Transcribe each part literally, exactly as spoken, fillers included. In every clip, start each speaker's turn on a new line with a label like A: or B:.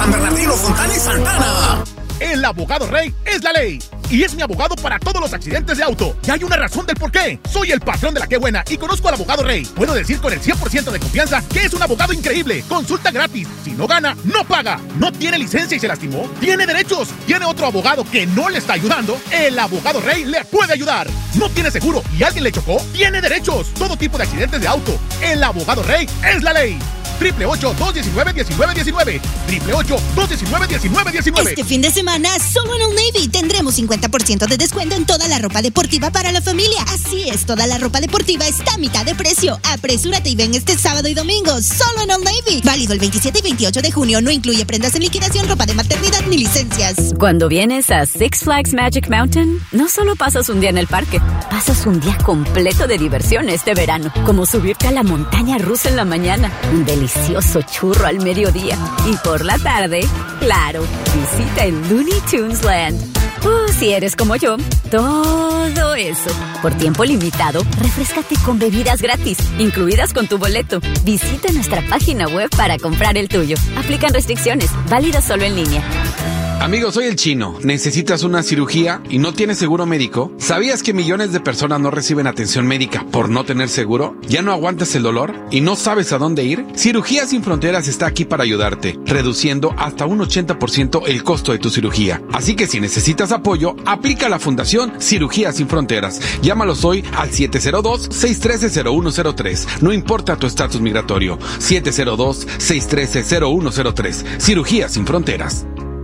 A: San Bernardino, Fontana y Santana.
B: El abogado Rey es la ley y es mi abogado para todos los accidentes de auto. Y hay una razón del por qué. Soy el patrón de la Qué Buena y conozco al abogado Rey. Puedo decir con el cien por ciento de confianza que es un abogado increíble. Consulta gratis. Si no gana, no paga. ¿No tiene licencia y se lastimó? ¿Tiene derechos? ¿Tiene otro abogado que no le está ayudando? El abogado Rey le puede ayudar. ¿No tiene seguro y alguien le chocó? Tiene derechos. Todo tipo de accidentes de auto. El abogado Rey es la ley. Triple ocho, dos diecinueve, diecinueve diecinueve. Triple ocho, dos diecinueve, diecinueve diecinueve.
C: Este fin de semana, solo en Old Navy tendremos cincuenta por ciento de descuento en toda la ropa deportiva para la familia. Así es, toda la ropa deportiva está a mitad de precio. Apresúrate y ven este sábado y domingo, solo en Old Navy. Válido el veintisiete y veintiocho de junio. No incluye prendas en liquidación, ropa de maternidad ni licencias.
D: Cuando vienes a Six Flags Magic Mountain, no solo pasas un día en el parque, pasas un día completo de diversión este verano. Como subirte a la montaña rusa en la mañana, un delicioso delicioso churro al mediodía. Y por la tarde, claro, visita el Looney Tunes Land. Uh, si eres como yo, todo eso. Por tiempo limitado, refréscate con bebidas gratis, incluidas con tu boleto. Visita nuestra página web para comprar el tuyo. Aplican restricciones, válidas solo en línea.
E: Amigo, soy el Chino. ¿Necesitas una cirugía y no tienes seguro médico? ¿Sabías que millones de personas no reciben atención médica por no tener seguro? ¿Ya no aguantas el dolor y no sabes a dónde ir? Cirugías Sin Fronteras está aquí para ayudarte, reduciendo hasta un ochenta por ciento el costo de tu cirugía. Así que si necesitas apoyo, aplica a la Fundación Cirugías Sin Fronteras. Llámalos hoy al siete cero dos, seis uno tres, cero uno cero tres. No importa tu estatus migratorio. siete cero dos, seis uno tres, cero uno cero tres. Cirugías Sin Fronteras.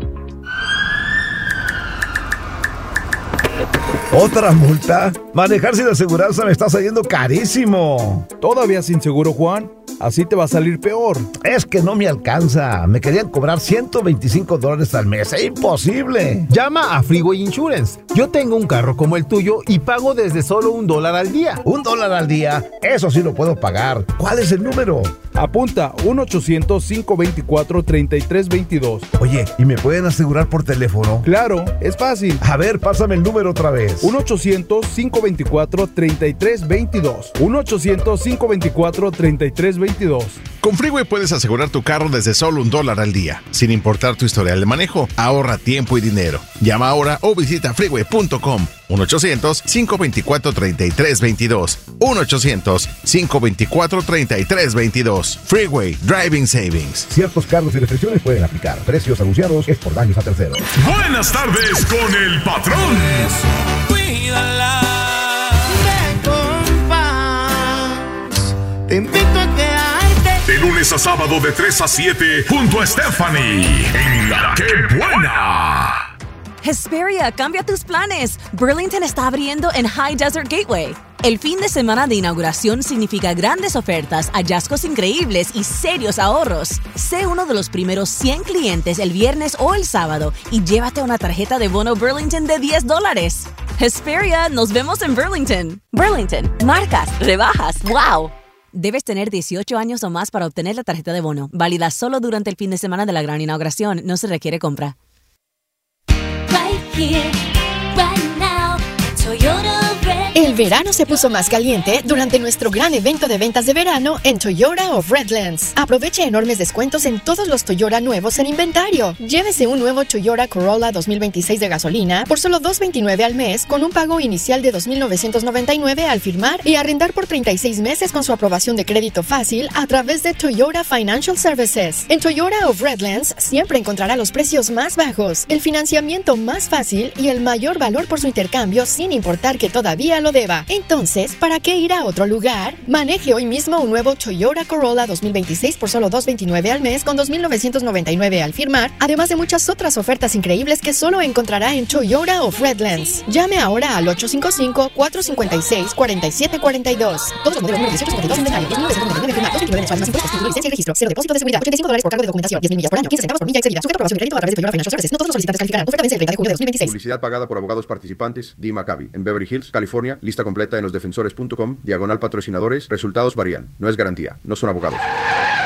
F: ¿Otra multa? Manejar sin aseguranza me está saliendo carísimo.
G: ¿Todavía sin seguro, Juan? Así te va a salir peor.
F: Es que no me alcanza. Me querían cobrar ciento veinticinco dólares al mes. ¡Es imposible!
H: Llama a Freeway Insurance. Yo tengo un carro como el tuyo y pago desde solo un dólar al día.
F: ¿Un dólar al día? Eso sí lo puedo pagar. ¿Cuál es el número?
G: Apunta, uno ochocientos, cinco veinticuatro, treinta y tres veintidós.
F: Oye, ¿y me pueden asegurar por teléfono?
G: Claro, es fácil.
F: A ver, pásame el número otra vez.
G: uno ochocientos, cinco veinticuatro, treinta y tres veintidós. uno ochocientos, cinco veinticuatro, treinta y tres veintidós.
I: Con Freeway puedes asegurar tu carro desde solo un dólar al día. Sin importar tu historial de manejo, ahorra tiempo y dinero. Llama ahora o visita freeway punto com. uno ochocientos, cinco veinticuatro, treinta y tres veintidós. uno ochocientos, cinco veinticuatro, treinta y tres veintidós. Freeway Driving Savings.
F: Ciertos cargos y restricciones pueden aplicar. Precios anunciados es por daños a terceros.
J: Buenas tardes con el patrón.
K: Cuídala. Te invito a quedarte.
J: De lunes a sábado de tres a siete junto a Stephanie en La Qué Buena.
L: Hesperia, cambia tus planes. Burlington está abriendo en High Desert Gateway. El fin de semana de inauguración significa grandes ofertas, hallazgos increíbles y serios ahorros. Sé uno de los primeros cien clientes el viernes o el sábado y llévate una tarjeta de bono Burlington de diez dólares. Hesperia, nos vemos en Burlington. Burlington, marcas, rebajas, wow. Debes tener dieciocho años o más para obtener la tarjeta de bono. Válida solo durante el fin de semana de la gran inauguración. No se requiere compra.
M: Right here, right now, Toyota Red.
N: El verano se puso más caliente durante nuestro gran evento de ventas de verano en Toyota of Redlands. Aproveche enormes descuentos en todos los Toyota nuevos en inventario. Llévese un nuevo Toyota Corolla dos mil veintiséis de gasolina por solo dos veintinueve al mes con un pago inicial de dos mil novecientos noventa y nueve al firmar y arrendar por treinta y seis meses con su aprobación de crédito fácil a través de Toyota Financial Services. En Toyota of Redlands siempre encontrará los precios más bajos, el financiamiento más fácil y el mayor valor por su intercambio sin importar que todavía lo deba. Entonces, ¿para qué ir a otro lugar? Maneje hoy mismo un nuevo Toyota Corolla dos mil veintiséis por solo dos veintinueve al mes con dos mil novecientos noventa y nueve al firmar, además de muchas otras ofertas increíbles que solo encontrará en Toyota of Redlands. Llame ahora al ocho cinco cinco, cuatro cinco seis, cuatro siete cuatro dos. Todos los modelos número dieciocho cincuenta y dos inventario, dos mil novecientos noventa y nueve firmar, dos veintinueve mensuales más impuestos, título, licencia y registro, cero depósito de seguridad, ochenta y cinco dólares por cargo de documentación, diez mil millas por año, quince centavos por milla excedida, sujeta a aprobación de crédito a través de Toyota Financial Services. No todos los solicitantes calificarán. Oferta vence el treinta de junio de dos mil veintiséis.
O: Publicidad pagada por abogados participantes. Dee Maccabi, en Beverly Hills, California. Lista completa en los defensores punto com, diagonal patrocinadores. Resultados varían. No es garantía. No son abogados.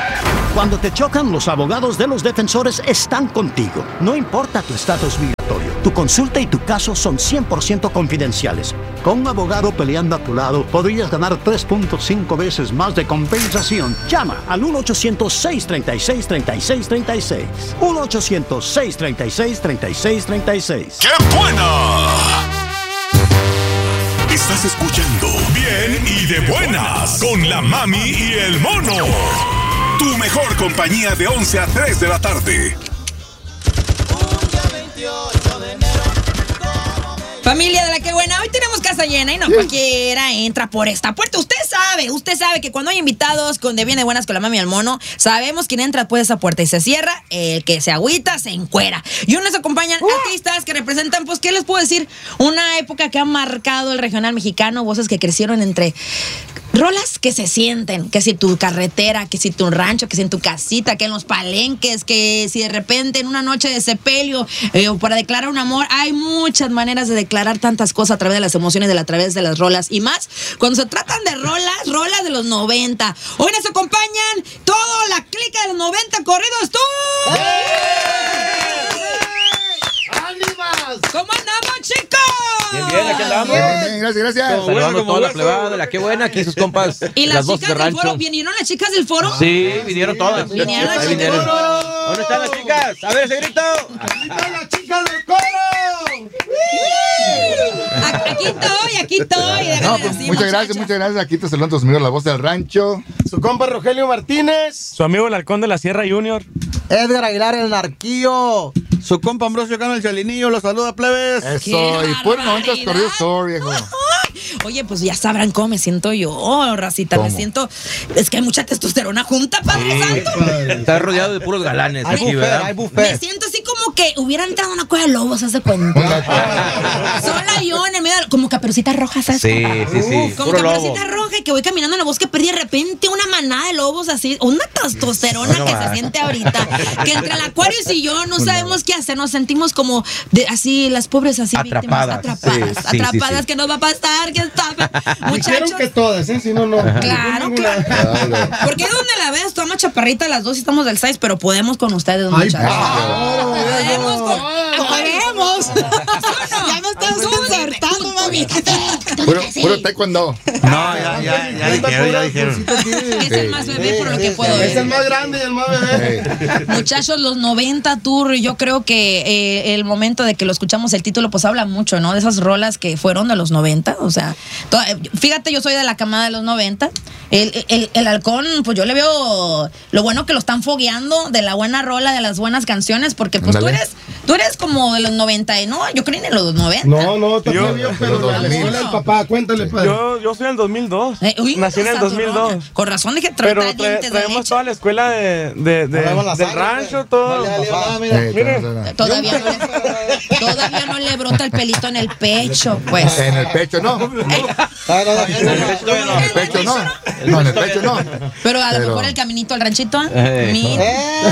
P: Cuando te chocan, los abogados de los defensores están contigo. No importa tu estatus migratorio, tu consulta y tu caso son cien por ciento confidenciales. Con un abogado peleando a tu lado, podrías ganar tres punto cinco veces más de compensación. Llama al uno ochocientos, seiscientos treinta y seis, treinta y seis treinta y seis. uno ochocientos, seiscientos treinta y seis, treinta y seis treinta y seis.
J: ¡Qué buena! Estás escuchando Bien y de Buenas con la Mami y el Mono. Tu mejor compañía de once a tres de la tarde.
Q: Familia de la que buena, hoy tenemos casa llena y no cualquiera entra por esta puerta. Usted sabe, usted sabe que cuando hay invitados con de bien de buenas con la Mami y el Mono, sabemos quién entra por esa puerta y se cierra, el que se agüita se encuera. Y hoy nos acompañan uh. artistas que representan, pues, ¿qué les puedo decir? Una época que ha marcado el regional mexicano, voces que crecieron entre rolas que se sienten, que si tu carretera, que si tu rancho, que si en tu casita, que en los palenques, que si de repente en una noche de sepelio eh, o para declarar un amor. Hay muchas maneras de declarar tantas cosas a través de las emociones, de la, a través de las rolas y más cuando se tratan de rolas, rolas de los noventa. Hoy nos acompañan toda la clica de los noventa corridos. ¡Tú!
R: ¡Ánimas!
Q: ¿Cómo andamos, chicos?
R: Bien, bien, aquí andamos. Bien, bien, gracias, gracias.
S: Saludando a toda la plebada de la que buena, aquí sus compas.
Q: Y las,
S: las voces
Q: chicas
S: de
Q: del
S: rancho.
Q: foro, ¿vinieron las chicas del foro?
S: Sí, vinieron todas.
Q: Vinieron las
S: Ahí
Q: chicas del foro.
S: ¿Dónde están las chicas? A ver ese grito.
R: ¡Aquí están las chicas del coro!
Q: Aquí estoy, aquí estoy.
R: No, pues,
Q: así,
R: muchas
Q: muchacha.
R: gracias, muchas gracias. Aquí te saludan tus amigos, la voz del rancho.
T: Su compa Rogelio Martínez.
G: Su amigo el halcón de la Sierra Junior.
T: Edgar Aguilar, el narquillo. Su compa Ambrosio Cano, el chalinillo. Los saluda, plebes.
R: Eso, y puro noventas corridos todo, viejo.
Q: Oye, pues ya sabrán cómo me siento yo, racita.
R: ¿Cómo?
Q: Me siento. Es que hay mucha testosterona junta, Padre Santo.
S: Está rodeado de puros galanes
T: Hay
S: aquí,
T: buffet,
S: ¿verdad?
T: hay buffet.
Q: Me siento así como que hubiera entrado una cueva de lobos, ¿haz de cuenta? Sola yo en el medio, como Caperucita Roja, ¿sabes?
S: Sí, sí, sí.
Q: Como
S: Puro
Q: Caperucita
S: lobo.
Q: Roja, y que voy caminando en el bosque, perdí de repente una manada de lobos así, una testosterona
S: No,
Q: que
S: no,
Q: se
S: va.
Q: siente ahorita. Que entre el Aquarius y yo no sabemos qué hacer, nos sentimos como de, así, las pobres así
S: Atrapadas.
Q: víctimas, atrapadas,
S: Sí, sí, sí,
Q: atrapadas,
S: sí.
Q: que nos va a pasar, que está.
T: Dijeron
Q: Muchachos.
T: que todas, ¿eh? Si no, no.
Q: Claro, claro. Porque donde la ves, estamos chaparritas las dos y estamos del seis, pero podemos con ustedes, muchachos. Podemos con. Podemos. Ya me estás concertando, mami.
R: Puro, puro taekwondo.
T: No, ya, ya, ya dijeron, ya dijeron.
Q: Es el más bebé por lo que puedo ver.
T: Es el más grande y el más bebé.
Q: Muchachos, los noventa Tour, yo creo que eh, el momento de que lo escuchamos el título, pues habla mucho, ¿no? De esas rolas que fueron de los noventa, o sea, toda, fíjate, yo soy de la camada de los noventa. El, el, el halcón, pues yo le veo lo bueno que lo están fogueando de la buena rola, de las buenas canciones, porque pues tú
R: Ándale.
Q: eres, tú eres como de los noventa, ¿no? Yo creo en los noventa.
T: No, no, te
G: Yo-
T: vio, pero la escuela del papá, cuéntale, padre.
G: Yo, yo soy del dos mil dos.
Q: Eh, uy,
G: Nací en el
Q: esa
G: dos mil dos.
Q: turona. Con razón dije
G: Pero
Q: traer
G: tra-
Q: dientes de
G: traemos
Q: leche.
G: toda la escuela de, de, de-
T: Traemos la
G: del
T: sangre,
G: rancho,
T: pues.
G: todo.
T: No le salió nada, mira.
R: Eh,
G: Mire.
R: no, no, no.
Q: Todavía no, le, todavía no le brota el pelito en el pecho, pues.
R: En el pecho no. En
T: Ah, no, no, no.
R: el pecho no. No, en el pecho no.
Q: Pero a lo
R: Pero-
Q: mejor el caminito al ranchito.
S: Eh.
Q: Mira.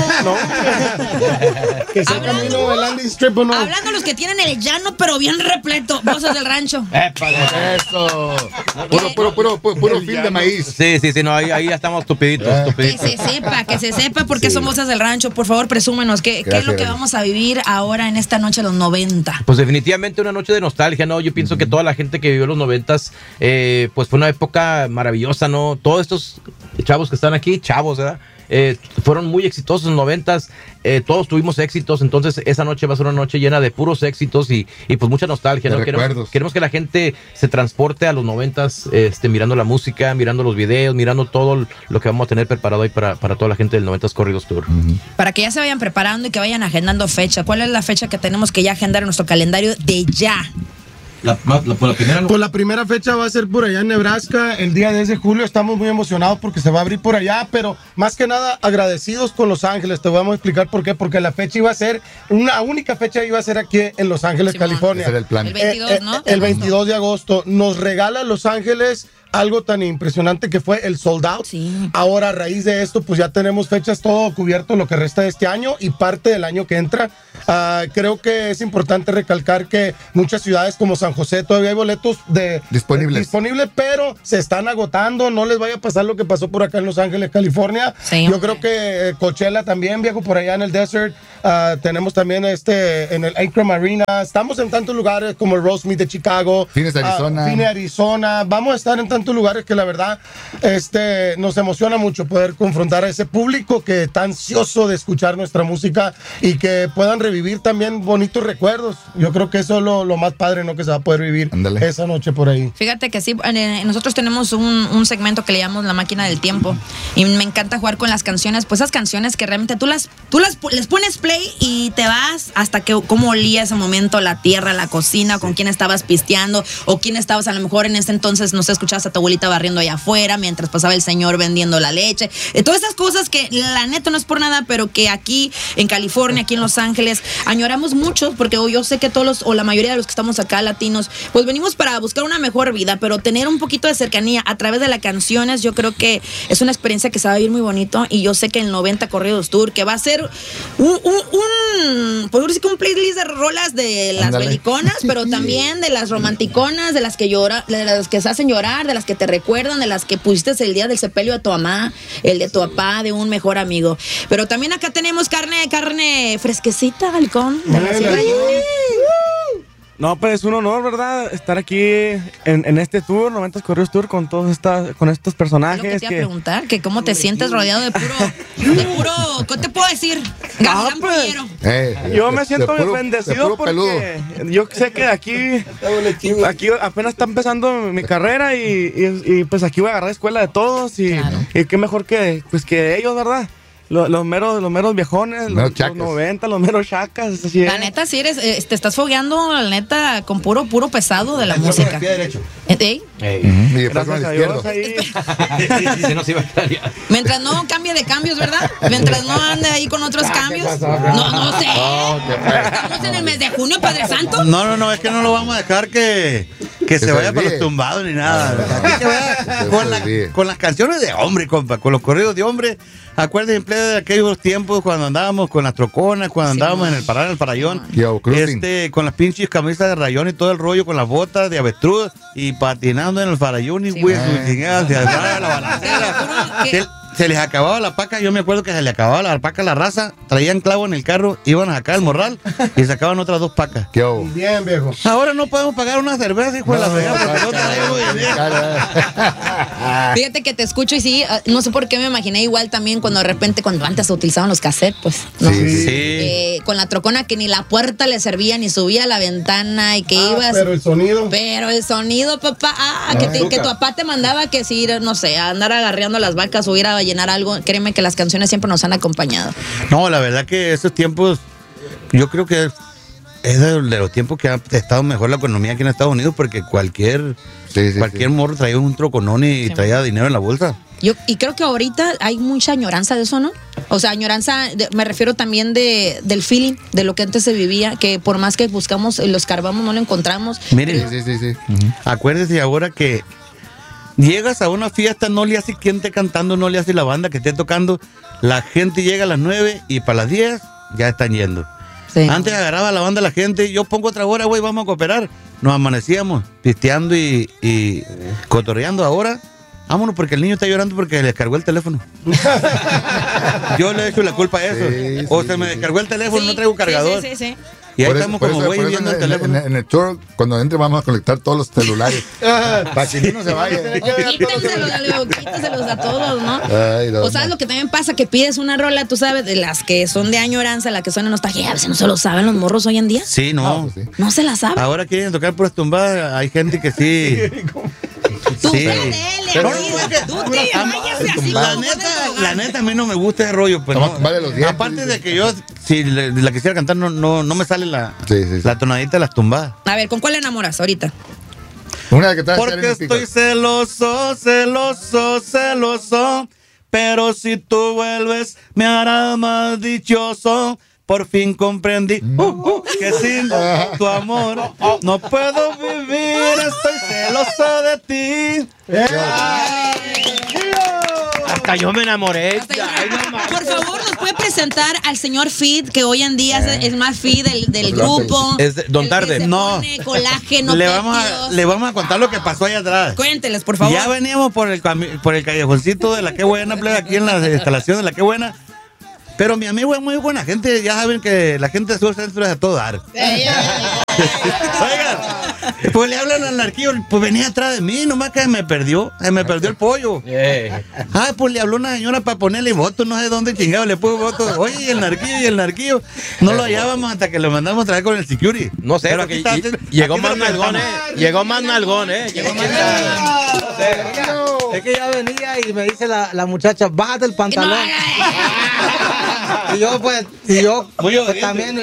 T: Que sea camino del Andy Strip o no.
Q: Hablando de los que tienen el llano, pero bien repleto. Voces del rancho.
R: Eso. Puro, puro, puro, puro, puro fin de maíz.
S: Sí, sí, sí, no, ahí, ahí ya estamos tupiditos,
Q: Que
S: tupiditos.
Q: se sepa, que se sepa porque
R: Sí.
Q: son voces del rancho. Por favor, presúmenos. ¿Qué, qué es lo que
R: Gracias.
Q: vamos a vivir ahora en esta noche de los noventa?
S: Pues definitivamente una noche de nostalgia, ¿no? Yo pienso que toda la gente que vivió los noventas, eh, pues fue una época maravillosa, ¿no? Todos estos chavos que están aquí, chavos, ¿verdad? Eh, fueron muy exitosos en los noventas, eh, todos tuvimos éxitos, entonces esa noche va a ser una noche llena de puros éxitos y, y pues mucha nostalgia,
R: De
S: ¿no? Queremos,
R: recuerdos.
S: queremos que la gente se transporte a los noventas, este, mirando la música, mirando los videos, mirando todo lo que vamos a tener preparado ahí para, para toda la gente del noventas Corridos Tour.
Q: Para que ya se vayan preparando y que vayan agendando fecha. ¿Cuál es la fecha que tenemos que ya agendar en nuestro calendario de ya?
S: La, la, la, la primera,
T: Pues la primera fecha va a ser por allá en Nebraska, el día diez de julio. Estamos muy emocionados porque se va a abrir por allá, pero más que nada agradecidos con Los Ángeles. Te vamos a explicar por qué. Porque la fecha iba a ser, una única fecha iba a ser aquí en Los Ángeles,
Q: Simón.
T: California.
R: Ese era el plan.
Q: El veintidós,
T: Eh, eh,
Q: ¿no?
T: El veintidós de agosto. Nos regala Los Ángeles algo tan impresionante que fue el sold out. Sí. Ahora, a raíz de esto, pues ya tenemos fechas todo cubierto lo que resta de este año y parte del año que entra. Uh, creo que es importante recalcar que muchas ciudades como San José todavía hay boletos de,
R: disponibles.
T: De, disponibles, pero se están agotando. No les vaya a pasar lo que pasó por acá en Los Ángeles, California. Sí, Yo creo que Coachella también, viejo, por allá en el desert. Uh, tenemos también este en el Akron Arena. Estamos en tantos lugares como el Rosemead de Chicago.
R: Phoenix, Arizona.
T: Uh, Phoenix, Arizona. Vamos a estar en tantos lugares que la verdad este, nos emociona mucho poder confrontar a ese público que está ansioso de escuchar nuestra música y que puedan revivir también bonitos recuerdos. Yo creo que eso es lo, lo más padre, ¿no? Que se va a poder vivir Andale. esa noche por ahí.
Q: Fíjate que sí, eh, nosotros tenemos un, un segmento que le llamamos La Máquina del Tiempo y me encanta jugar con las canciones, pues esas canciones que realmente tú las, tú las les pones play y te vas hasta que cómo olía ese momento la tierra, la cocina, con quién estabas pisteando o quién estabas a lo mejor en ese entonces, no sé, escuchabas a tu abuelita barriendo allá afuera mientras pasaba el señor vendiendo la leche. Eh, todas esas cosas que la neta no es por nada, pero que aquí en California, aquí en Los Ángeles, añoramos mucho, porque yo sé que todos los, o la mayoría de los que estamos acá, latinos, pues venimos para buscar una mejor vida, pero tener un poquito de cercanía a través de las canciones, yo creo que es una experiencia que se va a vivir muy bonito, y yo sé que el noventa Corridos Tour, que va a ser un, un, un, pues decir que un playlist de rolas de las Andale. beliconas, pero también de las romanticonas, de las que llora, de las que se hacen llorar, de las que te recuerdan, de las que pusiste el día del sepelio de tu mamá, el de tu papá, de un mejor amigo. Pero también acá tenemos carne, carne fresquecita, halcón, de la Sierra Leone.
G: No, pues es un honor, ¿verdad? Estar aquí en, en este tour, noventa Corridos Tour, con todos estas, con estos personajes.
Q: Lo que te iba
G: que...
Q: a preguntar, que cómo te sientes rodeado de puro, de puro, ¿qué te puedo decir?
G: No, pues, eh, yo me siento puro, bendecido porque peludo. Yo sé que aquí, aquí apenas está empezando mi carrera y, y, y pues aquí voy a agarrar escuela de todos y, claro. y qué mejor que, pues que ellos, ¿verdad? Los, los meros, los meros viejones, los, los noventa, los meros chacas. Así
Q: la neta, sí eres, eh, te estás fogueando, la neta, con puro, puro pesado de la Yo música.
R: Derecho.
Q: ¿Eh?
R: Hey. Uh-huh. Y después
G: con el izquierdo. Ahí...
S: Se nos iba a caer.
Q: Mientras no cambie de cambios, ¿verdad? Mientras no ande ahí con otros cambios. No, no sé. Oh, Estamos en el mes de junio, Padre Santo.
U: No, no, no, es que no lo vamos a dejar que, que, que se, se vaya para los tumbados ni nada. Aquí se vaya con, la, con las canciones de hombre, compa, con los corridos de hombre. Acuérdense de aquellos tiempos cuando andábamos con las troconas, cuando sí, andábamos en el parar, en el parayón,
R: Yo,
U: este, con las pinches camisas de rayón y todo el rollo, con las botas de avestruz y patinando en el farallón y güey, su chingada, se agarraba la balacera. Se, se les acababa la paca, yo me acuerdo que se les acababa la paca a la raza, traían clavo en el carro, iban a sacar el morral y sacaban otras dos pacas.
T: Bien, viejo.
U: Ahora no podemos pagar una cerveza, hijo de la fregada, porque no traemos.
Q: Fíjate que te escucho y sí, no sé por qué me imaginé igual también cuando de repente, cuando antes se utilizaban los cassettes, pues, ¿no?
U: Sí, sí.
Q: Eh, con la trocona que ni la puerta le servía, ni subía a la ventana y que ah, ibas.
T: Pero el sonido.
Q: Pero el sonido, papá. Ah, que, te, que tu papá te mandaba que si ir, no sé, a andar agarreando las vacas o ir a llenar algo. Créeme que las canciones siempre nos han acompañado.
U: No, la verdad que esos tiempos, yo creo que es de, de los tiempos que ha estado mejor la economía aquí en Estados Unidos, porque cualquier, sí, sí, cualquier sí. morro traía un troconón y sí, traía dinero en la bolsa.
Q: Yo, y creo que ahorita hay mucha añoranza de eso, ¿no? O sea, añoranza, de, me refiero también de, del feeling, de lo que antes se vivía, que por más que buscamos, lo escarbamos, no lo encontramos.
U: Miren, sí, sí, sí, sí. Uh-huh. Acuérdese ahora que llegas a una fiesta, no le hace quien esté cantando, no le hace la banda que esté tocando. La gente llega a las nueve y para las diez ya están yendo. Sí. Antes agarraba la banda la gente, yo pongo otra hora, güey, vamos a cooperar. Nos amanecíamos pisteando y, y cotorreando. Ahora, vámonos porque el niño está llorando porque le descargó el teléfono. Yo le he hecho la culpa a eso. Sí, o sí, se me sí, descargó el teléfono, sí, no traigo cargador.
Q: Sí, sí, sí, sí.
U: Y ahí
R: por
U: estamos
R: eso,
U: como güey viendo el teléfono.
R: En, en el tour, cuando entre, vamos a conectar todos los celulares. Para que no se vaya.
Q: Quítaselos, quítaselos a todos, ¿no? Ay, no, o sabes no. Lo que también pasa, que pides una rola, tú sabes, de las que son de añoranza, las que son de nostalgia, a veces no se lo saben los morros hoy en día.
U: Sí, no.
Q: No, sí. No se la saben.
U: Ahora quieren tocar puras tumbadas, hay gente que sí.
Q: Tú,
U: sí.
Q: dale,
U: pero no, no, que, tú te váyase así. La neta, la neta, a mí no me gusta ese rollo. Pues, no, vale los dientes, aparte de que yo, si le, la quisiera cantar, no, no, no me sale la, sí, sí, sí. la tonadita de las tumbadas.
Q: A ver, ¿con cuál enamoras ahorita?
R: Una que te
U: Porque estoy celoso, celoso, celoso. Pero si tú vuelves, me hará más dichoso. por fin comprendí uh, uh, que sin tu amor no puedo vivir, estoy celoso de ti.
S: Hasta yo me enamoré.
Q: Hasta yo me... Por favor, ¿nos puede presentar al señor Fit, que hoy en día es, es más Fit del, del grupo?
S: Es de, Don Tarde.
U: No.
Q: Colágeno,
U: le vamos, a, le vamos a contar lo que pasó allá atrás.
Q: Cuénteles, por favor.
U: Ya veníamos por el, por el callejoncito de la Qué Buena, plebe, aquí en las instalaciones de la Qué Buena. Pero mi amigo es muy buena gente, ya saben que la gente de Sur Centro es a todo dar. Oigan, pues le hablan al narquillo, pues venía atrás de mí, nomás que me perdió, se me perdió el pollo.
S: Yeah.
U: Ah, pues le habló una señora para ponerle voto, no sé dónde chingado le puso voto. Oye, y el narquillo, y el narquillo. No lo hallábamos hasta que lo mandamos a traer con el security.
S: No sé, pero aquí está, llegó más nalgón, eh. Llegó más nalgón, eh. Llegó más nalgón.
A: Es que ya venía y me dice la, la muchacha, bájate el pantalón. Y yo, pues, y yo pues, también